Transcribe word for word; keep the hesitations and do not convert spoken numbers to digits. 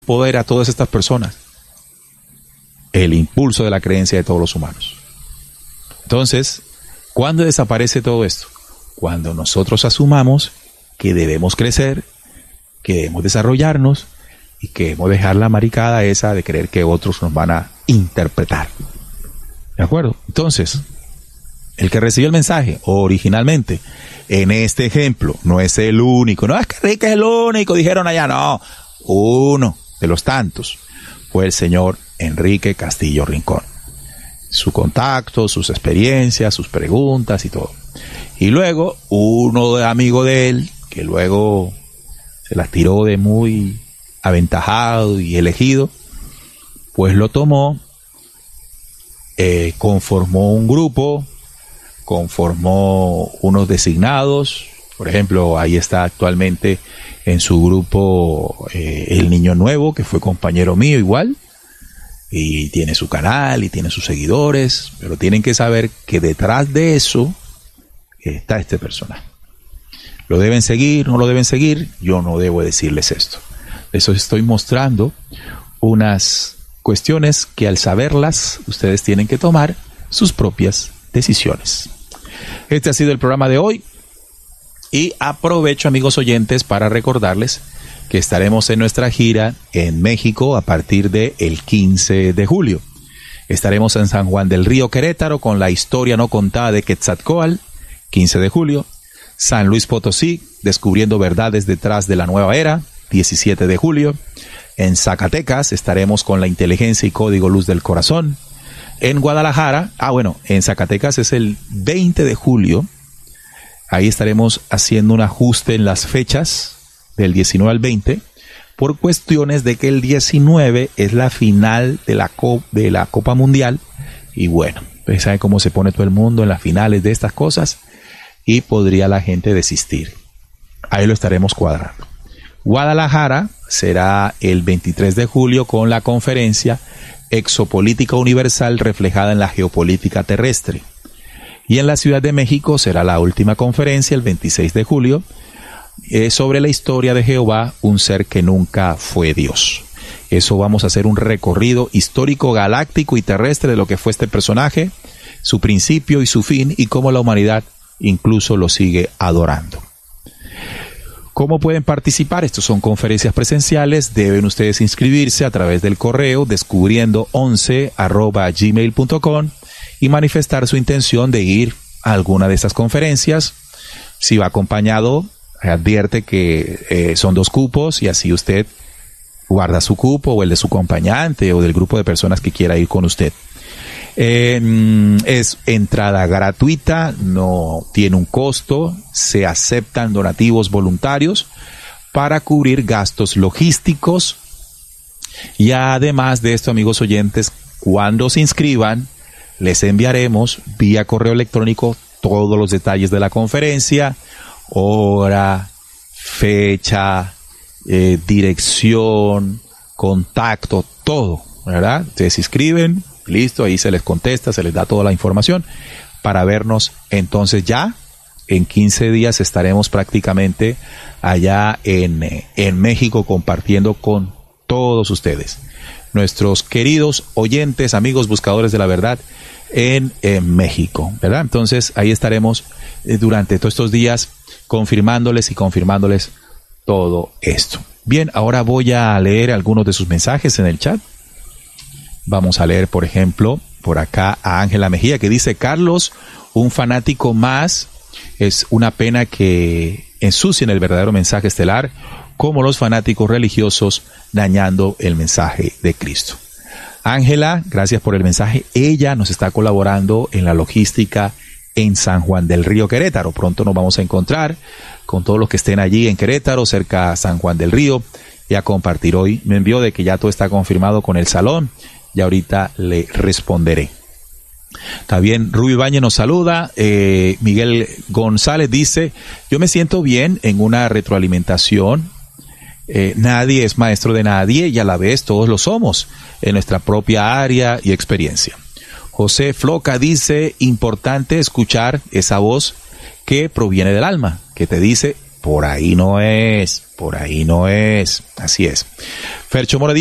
poder a todas estas personas? El impulso de la creencia de todos los humanos. Entonces, ¿cuándo desaparece todo esto? Cuando nosotros asumamos que debemos crecer, que debemos desarrollarnos y que debemos dejar la maricada esa de creer que otros nos van a interpretar. ¿De acuerdo? Entonces, el que recibió el mensaje originalmente, en este ejemplo, no es el único. No es que Enrique es el único, dijeron allá, no. Uno de los tantos fue el señor Enrique Castillo Rincón. Su contacto, sus experiencias, sus preguntas y todo. Y luego, uno de amigo de él, que luego se las tiró de muy aventajado y elegido, pues lo tomó, eh, conformó un grupo, conformó unos designados. Por ejemplo, ahí está actualmente en su grupo eh, el Niño Nuevo, que fue compañero mío igual, y tiene su canal y tiene sus seguidores, pero tienen que saber que detrás de eso está este personaje. ¿Lo deben seguir? ¿No lo deben seguir? Yo no debo decirles esto. Eso estoy mostrando unas cuestiones que al saberlas ustedes tienen que tomar sus propias decisiones. Este ha sido el programa de hoy y aprovecho, amigos oyentes, para recordarles que estaremos en nuestra gira en México a partir del quince de julio. Estaremos en San Juan del Río, Querétaro, con la historia no contada de Quetzalcóatl, quince de julio. San Luis Potosí, descubriendo verdades detrás de la nueva era, diecisiete de julio. En Zacatecas estaremos con la inteligencia y código luz del corazón. En Guadalajara, ah bueno, en Zacatecas es el veinte de julio. Ahí estaremos haciendo un ajuste en las fechas del diecinueve al veinte, por cuestiones de que el diecinueve es la final de la, Co- de la Copa Mundial. Y bueno, pues saben cómo se pone todo el mundo en las finales de estas cosas y podría la gente desistir. Ahí lo estaremos cuadrando. Guadalajara será el veintitrés de julio con la conferencia Exopolítica Universal reflejada en la geopolítica terrestre. Y en la Ciudad de México será la última conferencia el veintiséis de julio eh, sobre la historia de Jehová, un ser que nunca fue Dios. Eso vamos a hacer un recorrido histórico, galáctico y terrestre de lo que fue este personaje, su principio y su fin, y cómo la humanidad incluso lo sigue adorando. ¿Cómo pueden participar? Estos son conferencias presenciales. Deben ustedes inscribirse a través del correo descubriendo once arroba gmail punto com y manifestar su intención de ir a alguna de estas conferencias. Si va acompañado, advierte que eh, son dos cupos y así usted guarda su cupo o el de su acompañante o del grupo de personas que quiera ir con usted. Eh, es entrada gratuita, no tiene un costo, se aceptan donativos voluntarios para cubrir gastos logísticos y además de esto, amigos oyentes, cuando se inscriban les enviaremos vía correo electrónico todos los detalles de la conferencia, hora, fecha, eh, dirección, contacto, todo, ¿verdad? Ustedes se inscriben, listo, ahí se les contesta, se les da toda la información para vernos. Entonces ya en quince días estaremos prácticamente allá en, en México compartiendo con todos ustedes, nuestros queridos oyentes, amigos, buscadores de la verdad en, en México, ¿verdad? Entonces ahí estaremos eh, durante todos estos días confirmándoles y confirmándoles todo esto. Bien, ahora voy a leer algunos de sus mensajes en el chat. Vamos a leer, por ejemplo, por acá a Ángela Mejía, que dice: Carlos, un fanático más, es una pena que ensucien el verdadero mensaje estelar, como los fanáticos religiosos dañando el mensaje de Cristo. Ángela, gracias por el mensaje. Ella nos está colaborando en la logística en San Juan del Río, Querétaro. Pronto nos vamos a encontrar con todos los que estén allí en Querétaro, cerca de San Juan del Río, y a compartir. Hoy me envió de que ya todo está confirmado con el salón. Y ahorita le responderé. También Rubí Bañez nos saluda. Eh, Miguel González dice: yo me siento bien en una retroalimentación. Eh, nadie es maestro de nadie y a la vez todos lo somos en nuestra propia área y experiencia. José Floca dice: importante escuchar esa voz que proviene del alma, que te dice por ahí no es, por ahí no es. Así es. Fercho Mora